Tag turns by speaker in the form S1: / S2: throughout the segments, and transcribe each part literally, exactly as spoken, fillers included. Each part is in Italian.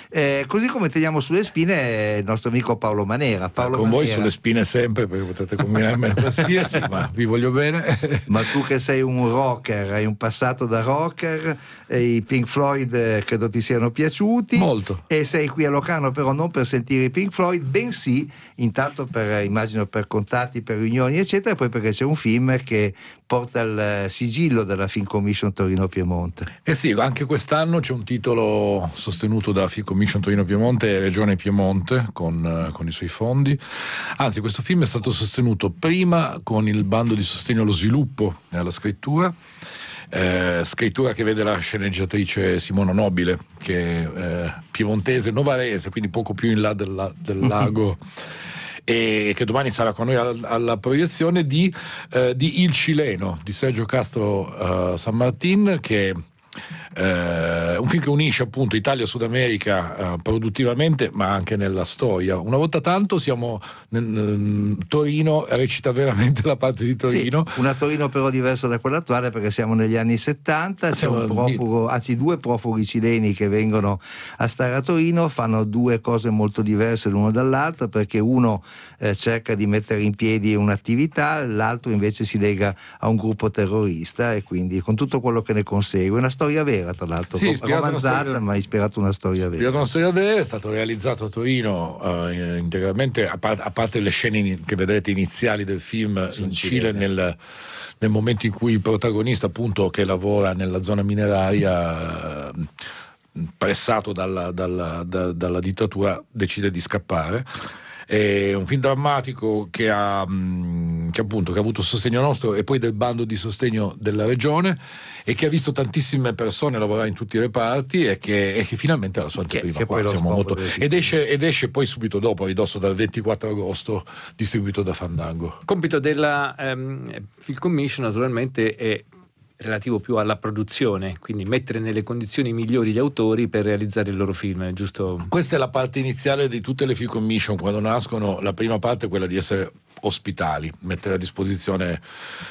S1: Eh, così come teniamo sulle spine il nostro amico Paolo Manera. Paolo
S2: con
S1: Manera.
S2: Voi sulle spine sempre, perché potete combinarmene qualsiasi, ma vi voglio bene.
S1: Ma tu che sei un rocker, hai un passato da rocker, e i Pink Floyd eh, credo ti siano piaciuti.
S2: Molto.
S1: E sei qui a Locarno però non per sentire i Pink Floyd, bensì intanto per, immagino, per contatti, per riunioni eccetera, e poi perché c'è un film che porta il sigillo della Film Commission Torino Piemonte.
S2: Eh sì, anche quest'anno c'è un titolo sostenuto da Film Commission Torino Piemonte e Regione Piemonte con, con i suoi fondi. Anzi, questo film è stato sostenuto prima con il bando di sostegno allo sviluppo e alla scrittura, eh, scrittura che vede la sceneggiatrice Simona Nobile, che è eh, piemontese, novarese, quindi poco più in là del, del lago. E che domani sarà con noi alla, alla proiezione di, eh, di Il Cileno di Sergio Castro uh, San Martin, che è uh, un film che unisce appunto Italia e Sud America uh, produttivamente ma anche nella storia. Una volta tanto siamo nel, nel, Torino recita veramente la parte di Torino,
S1: sì, una Torino però diversa da quella attuale, perché siamo negli anni settanta, c'è un profugo, anzi due profughi cileni che vengono a stare a Torino, fanno due cose molto diverse l'uno dall'altro, perché uno eh, cerca di mettere in piedi un'attività, l'altro invece si lega a un gruppo terrorista, e quindi con tutto quello che ne consegue. Una storia vera, tra l'altro,
S2: sì,
S1: romanzata,
S2: storia,
S1: ma ispirato a una storia vera.
S2: Ispirato a una storia vera, è stato realizzato a Torino uh, integralmente, a, par- a parte le scene in- che vedete iniziali del film in Cile, nel, nel momento in cui il protagonista, appunto, che lavora nella zona mineraria, uh, pressato dalla, dalla, da, dalla dittatura, decide di scappare. È un film drammatico che ha, che appunto che ha avuto sostegno nostro e poi del bando di sostegno della regione, e che ha visto tantissime persone lavorare in tutti i reparti, e che, e che finalmente ha la sua anteprima qua. Siamo molto... ed, esce, ed esce poi subito dopo, a ridosso dal ventiquattro agosto, distribuito da Fandango.
S3: Compito della um, Film Commission naturalmente è relativo più alla produzione, quindi mettere nelle condizioni migliori gli autori per realizzare il loro film, giusto?
S2: Questa è la parte iniziale di tutte le Film Commission quando nascono. La prima parte è quella di essere ospitali, mettere a disposizione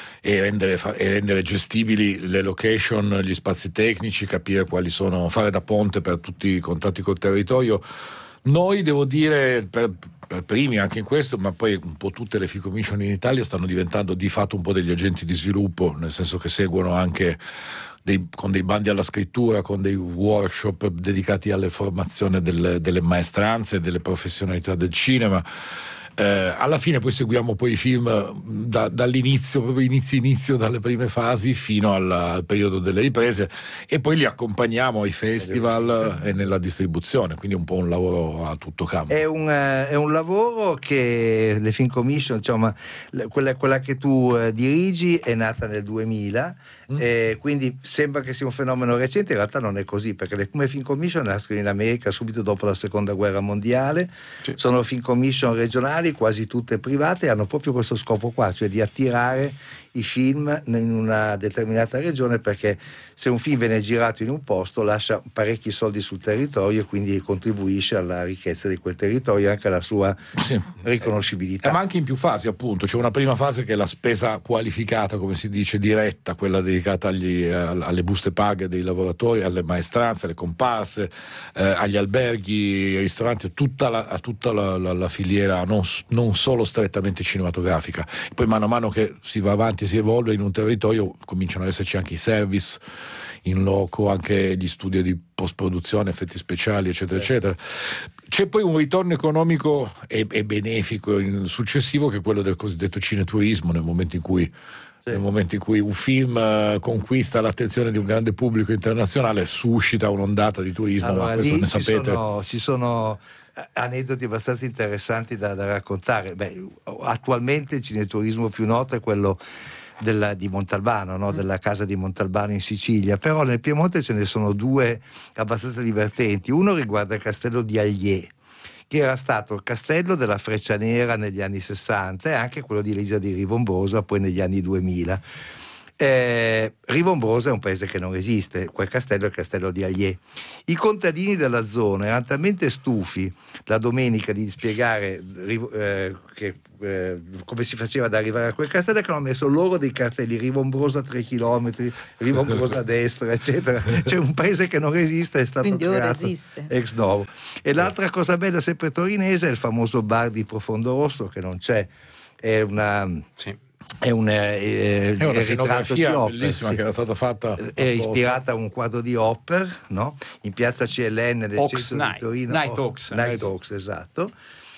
S2: e rendere, e rendere gestibili le location, gli spazi tecnici, capire quali sono, fare da ponte per tutti i contatti col territorio. Noi, devo dire, per, per primi anche in questo, ma poi un po' tutte le Film Commission in Italia stanno diventando di fatto un po' degli agenti di sviluppo, nel senso che seguono anche dei, con dei bandi alla scrittura, con dei workshop dedicati alle formazioni delle, delle maestranze e delle professionalità del cinema. Eh, alla fine poi seguiamo poi i film da, dall'inizio, proprio inizio inizio, dalle prime fasi fino al, al periodo delle riprese, e poi li accompagniamo ai festival e nella distribuzione, quindi un po' un lavoro a tutto campo.
S1: È un, uh, è un lavoro che le Film Commission, insomma, quella, quella che tu uh, dirigi è nata nel duemila, mm. eh, quindi sembra che sia un fenomeno recente, in realtà non è così, perché le prime Film Commission nascono in America subito dopo la seconda guerra mondiale, sì. Sono Film Commission regionali, quasi tutte private, e hanno proprio questo scopo qua, cioè di attirare i film in una determinata regione, perché se un film viene girato in un posto lascia parecchi soldi sul territorio e quindi contribuisce alla ricchezza di quel territorio e anche alla sua sì. riconoscibilità.
S2: Eh, ma anche in più fasi, appunto. C'è una prima fase che è la spesa qualificata, come si dice, diretta, quella dedicata agli, alle buste paghe dei lavoratori, alle maestranze, alle comparse, eh, agli alberghi, ai ristoranti, a tutta la, a tutta la, la, la filiera non, non solo strettamente cinematografica. E poi mano a mano che si va avanti, si evolve in un territorio, cominciano ad esserci anche i service in loco, anche gli studi di post-produzione, effetti speciali, eccetera, sì. eccetera. C'è poi un ritorno economico e, e benefico in, successivo, che è quello del cosiddetto cineturismo, nel momento in cui sì. nel momento in cui un film uh, conquista l'attenzione di un grande pubblico internazionale, suscita un'ondata di turismo.
S1: Allora,
S2: ma questo
S1: lì
S2: ne
S1: ci
S2: sapete.
S1: Sono, ci sono aneddoti abbastanza interessanti da, da raccontare. Beh, attualmente il cineturismo più noto è quello della, di Montalbano, no? Della casa di Montalbano in Sicilia, però nel Piemonte ce ne sono due abbastanza divertenti. Uno riguarda il castello di Allier, che era stato il castello della Freccia Nera negli anni sessanta e anche quello di Elisa di Ribombosa poi negli anni duemila. Eh, Rivombrosa è un paese che non esiste, quel castello è il castello di Allier. I contadini della zona erano talmente stufi la domenica di spiegare eh, che, eh, come si faceva ad arrivare a quel castello, che hanno messo loro dei cartelli: Rivombrosa tre chilometri, Rivombrosa a destra, eccetera. Cioè un paese che non esiste è stato
S4: Quindi ora
S1: creato
S4: esiste.
S1: ex novo. E l'altra cosa bella sempre torinese è il famoso bar di Profondo Rosso, che non c'è, è una...
S3: Sì.
S1: È, un, eh,
S2: è una
S1: il ritratto di
S2: scenografia
S1: Hopper,
S2: bellissima
S1: sì.
S2: che era stata fatta
S1: È ispirata a un quadro di Hopper, no? In piazza C L N nel
S3: Hawks
S1: centro
S3: Night.
S1: di Torino.
S3: Night
S1: Oh,
S3: Hawks.
S1: Night Hawks, esatto.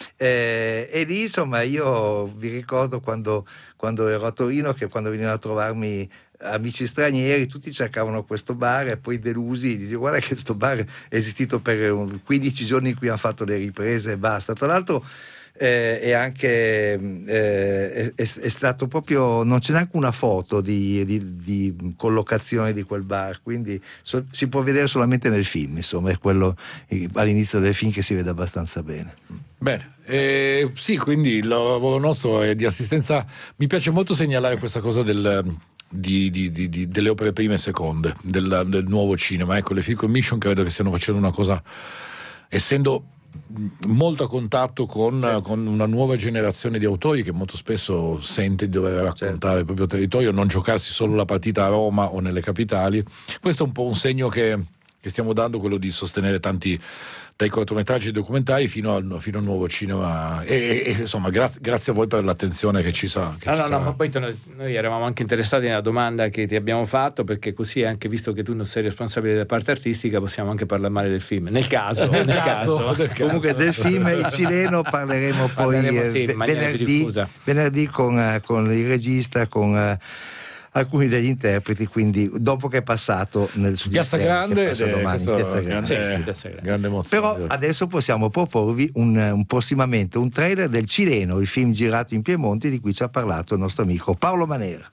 S1: Eh, e lì insomma io vi ricordo quando, quando ero a Torino, che quando venivano a trovarmi amici stranieri tutti cercavano questo bar, e poi delusi dicevo: guarda che questo bar è esistito per quindici giorni in cui hanno fatto le riprese e basta. Tra l'altro Eh, e anche eh, è, è stato proprio, non c'è neanche una foto di, di, di collocazione di quel bar, quindi so, si può vedere solamente nel film, insomma è quello all'inizio del film che si vede abbastanza bene.
S2: Bene, eh, sì, quindi il lavoro nostro è di assistenza. Mi piace molto segnalare questa cosa del Di, di, di, di, delle opere prime e seconde del, del nuovo cinema. Ecco, le Film Commission credo che stiano facendo una cosa, essendo molto a contatto con, certo. con una nuova generazione di autori che molto spesso sente di dover raccontare certo. il proprio territorio, non giocarsi solo la partita a Roma o nelle capitali. Questo è un po' un segno che, che stiamo dando, quello di sostenere tanti, dai cortometraggi e documentari fino al, fino al nuovo cinema, e, e insomma grazie, grazie a voi per l'attenzione che ci sa. Che
S3: no,
S2: ci
S3: no,
S2: sarà.
S3: no, ma poi noi, noi eravamo anche interessati nella domanda che ti abbiamo fatto, perché così, anche visto che tu non sei responsabile della parte artistica, possiamo anche parlare male del film, nel caso, nel
S2: nel
S3: caso,
S2: caso,
S3: nel caso.
S1: Comunque del film Il Cileno parleremo poi
S3: Parleremo, sì,
S1: eh,
S3: in maniera più
S1: venerdì,
S3: diffusa.
S1: venerdì con, eh, con il regista, con eh, alcuni degli interpreti, quindi dopo che è passato nel
S2: Piazza Grande,
S1: passa
S2: eh,
S1: domani,
S2: questo
S1: Piazza
S2: è
S1: Grande.
S2: grande,
S3: Sì, sì, Piazza Grande.
S2: grande emozione.
S1: Però adesso possiamo proporvi un, un prossimamente un trailer del Cileno, il film girato in Piemonte di cui ci ha parlato il nostro amico Paolo Manera.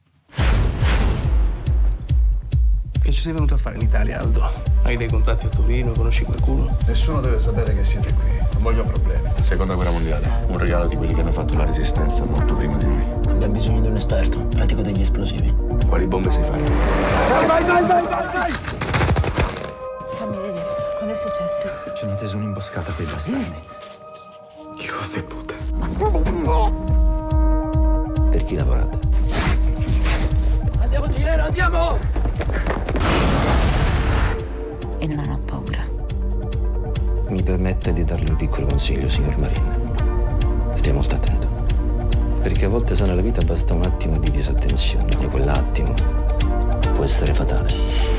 S5: Che ci sei venuto a fare in Italia, Aldo? Hai dei contatti a Torino? Conosci qualcuno?
S6: Nessuno deve sapere che siete qui. Non voglio problemi.
S7: Seconda guerra mondiale. Un regalo di quelli che hanno fatto la resistenza molto prima di noi.
S8: Abbiamo bisogno di un esperto, pratico degli esplosivi.
S7: Quali bombe sai fare?
S6: Vai, vai, vai, vai, vai, vai!
S4: Fammi vedere, quando è successo?
S7: Ci hanno teso un'imboscata quei bastardi. Hijo de puta.
S8: Per chi lavorate?
S5: Andiamo, Cileno, andiamo!
S4: E non hanno paura.
S8: Mi permette di darle un piccolo consiglio, signor Marin. Stia molto attento. Perché a volte sa nella vita basta un attimo di disattenzione e quell'attimo può essere fatale.